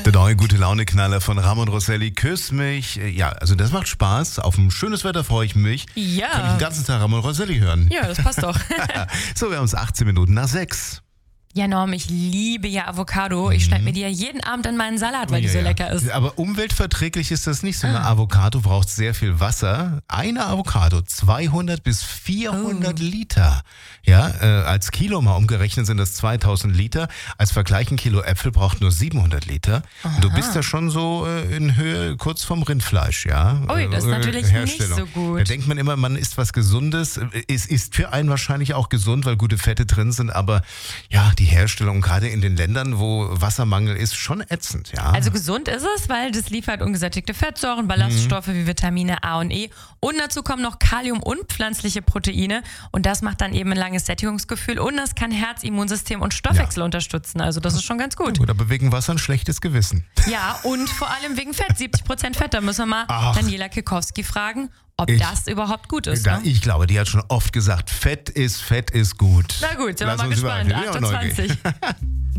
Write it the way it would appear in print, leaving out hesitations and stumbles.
Der neue Gute-Laune-Knaller von Ramon Rosselli, Küss mich. Ja, also das macht Spaß. Auf ein schönes Wetter freue ich mich. Ja. Kann ich den ganzen Tag Ramon Rosselli hören. Ja, das passt doch. So, wir haben es 18 Minuten nach 6. Ja, Norm, ich liebe ja Avocado. Ich schneide mir die ja jeden Abend in meinen Salat, weil die so lecker ist. Aber umweltverträglich ist das nicht. So eine Avocado braucht sehr viel Wasser. Eine Avocado, 200 bis 400 Liter. Ja, als Kilo mal umgerechnet sind das 2000 Liter. Als Vergleich, ein Kilo Äpfel braucht nur 700 Liter. Und du bist ja schon so in Höhe kurz vom Rindfleisch, ja. Ui, das ist natürlich nicht so gut. Da denkt man immer, man isst was Gesundes. Es ist für einen wahrscheinlich auch gesund, weil gute Fette drin sind. Aber ja, die Herstellung gerade in den Ländern, wo Wassermangel ist, schon ätzend, ja. Also gesund ist es, weil das liefert ungesättigte Fettsäuren, Ballaststoffe wie Vitamine A und E und dazu kommen noch Kalium und pflanzliche Proteine und das macht dann eben ein langes Sättigungsgefühl und das kann Herz, Immunsystem und Stoffwechsel unterstützen. Also das ist schon ganz gut. Oder bewegen Wasser ein schlechtes Gewissen. Ja, und vor allem wegen Fett, 70% Fett. Da müssen wir mal Daniela Kikowski fragen, ob das überhaupt gut ist. Ne? Ich glaube, die hat schon oft gesagt, Fett ist gut. Na gut, sind Lass wir mal uns gespannt. überraschen. 28.